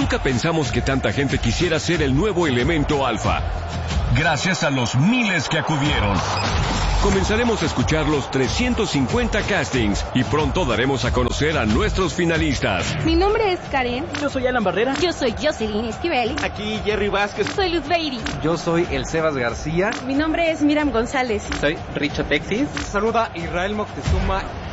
Nunca pensamos que tanta gente quisiera ser el nuevo elemento alfa. Gracias a los miles que acudieron, comenzaremos a escuchar los 350 castings y pronto daremos a conocer a nuestros finalistas. Mi nombre es Karen. Yo soy Alan Barrera. Yo soy Jocelyn Esquivel. Aquí Jerry Vázquez. Soy Luz Beiri. Yo soy el Sebas García. Mi nombre es Miriam González. Soy Richo Texis. Saluda Israel Moctezuma.